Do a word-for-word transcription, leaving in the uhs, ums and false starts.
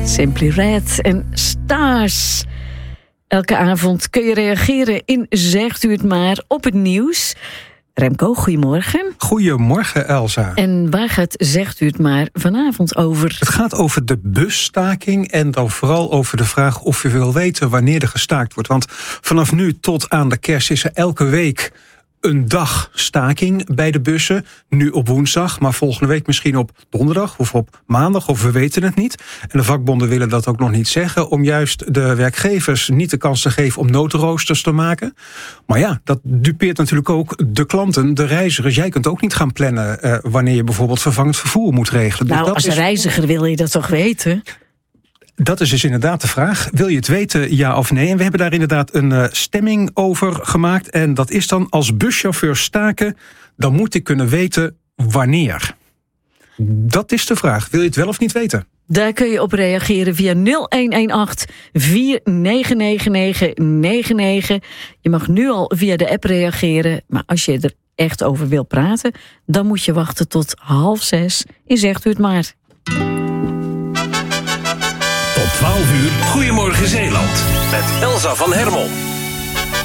Simply Red en Stars. Elke avond kun je reageren in Zegt u het maar op het nieuws. Remco, goedemorgen. Goedemorgen, Elsa. En waar gaat Zegt u het maar vanavond over? Het gaat over de busstaking en dan vooral over de vraag of je wil weten wanneer er gestaakt wordt. Want vanaf nu tot aan de kerst is er elke week een dag staking bij de bussen. Nu op woensdag, maar volgende week misschien op donderdag of op maandag, of we weten het niet. En de vakbonden willen dat ook nog niet zeggen, om juist de werkgevers niet de kans te geven om noodroosters te maken. Maar ja, dat dupeert natuurlijk ook de klanten, de reizigers. Jij kunt ook niet gaan plannen uh, wanneer je bijvoorbeeld vervangend vervoer moet regelen. Nou, dus dat als is... reiziger wil je dat toch weten? Dat is dus inderdaad de vraag. Wil je het weten, ja of nee? En we hebben daar inderdaad een uh, stemming over gemaakt. En dat is dan: als buschauffeur staken, dan moet ik kunnen weten wanneer. Dat is de vraag. Wil je het wel of niet weten? Daar kun je op reageren via nul een een acht vier negen negen negen negen negen. Je mag nu al via de app reageren. Maar als je er echt over wil praten, dan moet je wachten tot half zes. In Zegt u het maar. twaalf uur, Goedemorgen Zeeland. Met Elsa van Hermel.